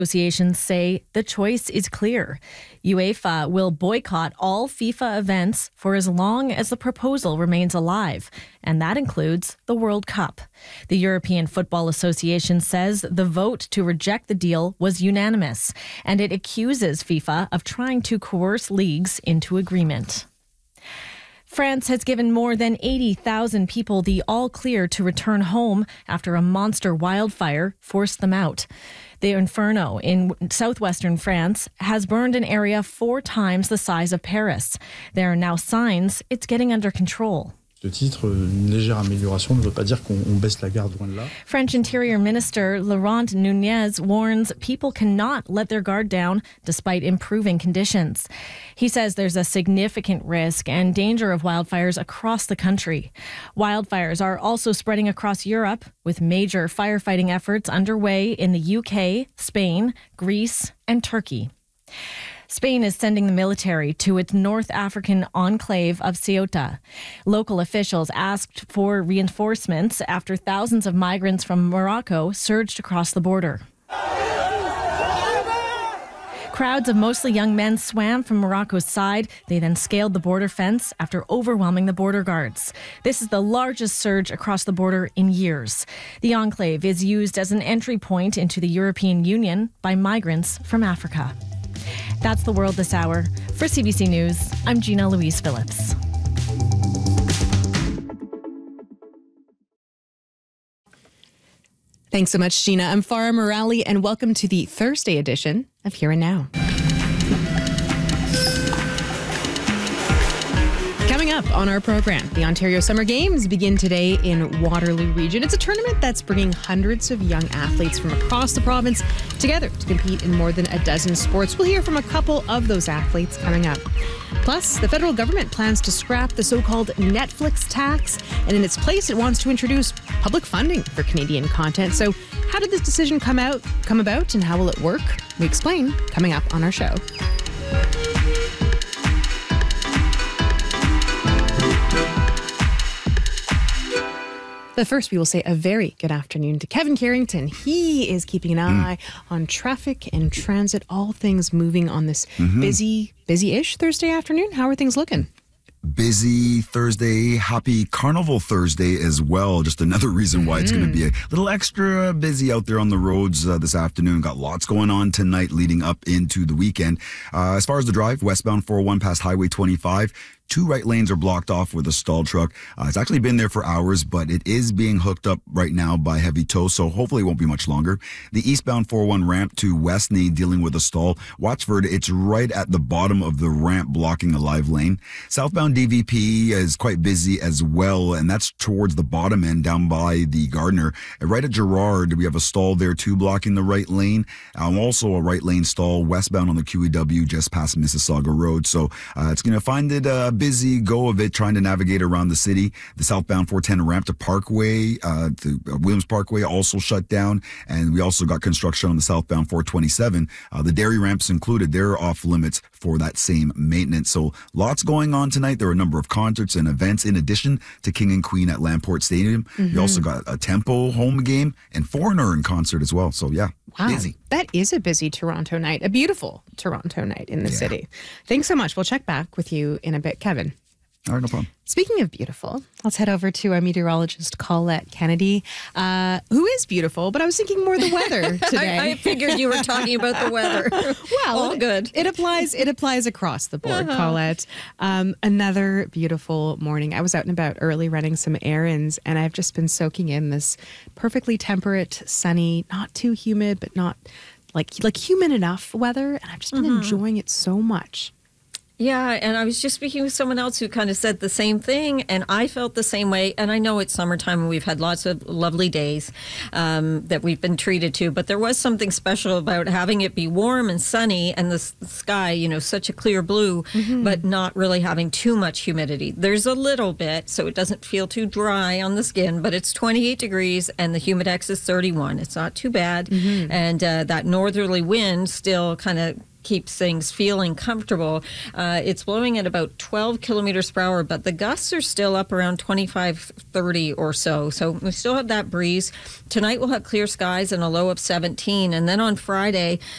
Associations say the choice is clear. UEFA will boycott all FIFA events for as long as the proposal remains alive, and that includes the World Cup. The European Football Association says the vote to reject the deal was unanimous, and it accuses FIFA of trying to coerce leagues into agreement. France has given more than 80,000 people the all-clear to return home after a monster wildfire forced them out. The inferno in southwestern France has burned an area 4 times the size of Paris. There are now signs it's getting under control. Une légère amélioration ne veut pas dire qu'on baisse la garde, loin de là. French Interior Minister Laurent Nunez warns people cannot let their guard down despite improving conditions. He says there's a significant risk and danger of wildfires across the country. Wildfires are also spreading across Europe, with major firefighting efforts underway in the UK, Spain, Greece, and Turkey. Spain is sending the military to its North African enclave of Ceuta. Local officials asked for reinforcements after thousands of migrants from Morocco surged across the border. Crowds of mostly young men swam from Morocco's side. They then scaled the border fence after overwhelming the border guards. This is the largest surge across the border in years. The enclave is used as an entry point into the European Union by migrants from Africa. That's the world this hour. For CBC News, I'm Gina Louise Phillips. Thanks so much, Gina. I'm Farah Morali, and welcome to the Thursday edition of Here and Now. Coming up on our program, the Ontario Summer Games begin today in Waterloo Region. It's a tournament that's bringing hundreds of young athletes from across the province together to compete in more than a dozen sports. We'll hear from a couple of those athletes coming up. Plus, the federal government plans to scrap the so-called Netflix tax, and in its place, it wants to introduce public funding for Canadian content. So how did this decision come about, and how will it work? We explain coming up on our show. But first, we will say a very good afternoon to Kevin Carrington. He is keeping an eye on traffic and transit, all things moving on this busy-ish Thursday afternoon. How are things looking? Busy Thursday, happy Carnival Thursday as well. Just another reason why it's going to be a little extra busy out there on the roads this afternoon. Got lots going on tonight leading up into the weekend. As far as the drive, westbound 401 past Highway 25, 2 right lanes are blocked off with a stalled truck. It's actually been there for hours, but it is being hooked up right now by heavy tow, so hopefully it won't be much longer. The eastbound 401 ramp to Westney dealing with a stall. Watchford, it's right at the bottom of the ramp blocking a live lane. Southbound DVP is quite busy as well, and that's towards the bottom end down by the Gardner. And right at Gerrard, we have a stall there too blocking the right lane. Also a right lane stall westbound on the QEW just past Mississauga Road. So it's going to find it busy go of it trying to navigate around the city. The southbound 410 ramp to Parkway, to Williams Parkway also shut down. And we also got construction on the southbound 427. The dairy ramps included, they're off limits for that same maintenance. So lots going on tonight. There are a number of concerts and events in addition to King and Queen at Lamport Stadium. We also got a Tempo home game and Foreigner in concert as well. So yeah, wow, busy. That is a busy Toronto night, a beautiful Toronto night in the city. Thanks so much. We'll check back with you in a bit, Kevin. All right, no problem. Speaking of beautiful, let's head over to our meteorologist, Colette Kennedy, who is beautiful, but I was thinking more the weather today. I figured you were talking about the weather. Well, all good. It applies across the board, Colette. Another beautiful morning. I was out and about early running some errands, and I've just been soaking in this perfectly temperate, sunny, not too humid, but not like humid enough weather, and I've just been enjoying it so much. Yeah, and I was just speaking with someone else who kind of said the same thing, and I felt the same way. And I know it's summertime and we've had lots of lovely days that we've been treated to, but there was something special about having it be warm and sunny and the sky, such a clear blue, but not really having too much humidity. There's a little bit, so it doesn't feel too dry on the skin, but it's 28 degrees and the humidex is 31. It's not too bad. And that northerly wind still kind of keeps things feeling comfortable. It's blowing at about 12 kilometers per hour, but the gusts are still up around 25, 30 or so. So we still have that breeze. Tonight we'll have clear skies and a low of 17. And then on Friday,